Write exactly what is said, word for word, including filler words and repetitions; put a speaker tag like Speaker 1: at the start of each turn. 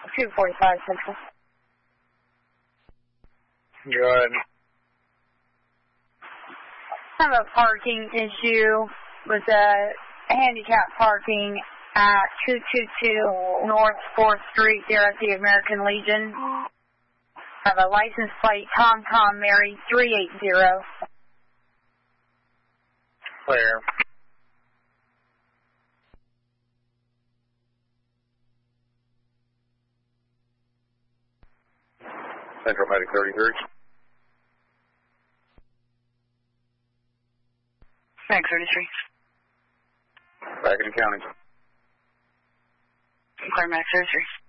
Speaker 1: two forty-five Central.
Speaker 2: Go ahead.
Speaker 1: I have a parking issue with a handicap parking at two two two North fourth Street there at the American Legion. I have a license plate Tom Tom Mary three eight zero.
Speaker 2: Clear. Central Medic thirty-three.
Speaker 3: Medic thirty-three.
Speaker 2: Back in the county.
Speaker 3: Clear Medic thirty-three.